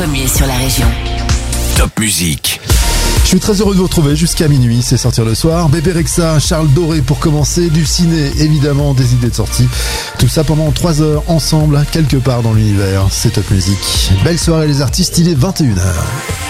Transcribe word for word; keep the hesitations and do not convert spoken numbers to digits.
Premier sur la région. Top Musique. Je suis très heureux de vous retrouver jusqu'à minuit, c'est sortir le soir. Bébé Rexha, Charles Doré pour commencer, du ciné évidemment, des idées de sortie. Tout ça pendant trois heures ensemble, quelque part dans l'univers. C'est Top Musique. Belle soirée les artistes, il est vingt et une heures.